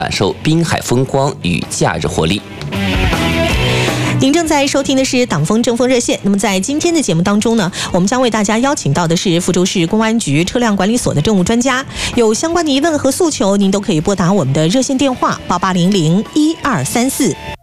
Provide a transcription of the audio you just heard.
感受滨海风光与假日活力。 您正在收听的是党风政风热线。那么在今天的节目当中呢，我们将为大家邀请到的是福州市公安局车辆管理所的政务专家。有相关的疑问和诉求，您都可以拨打我们的热线电话88001234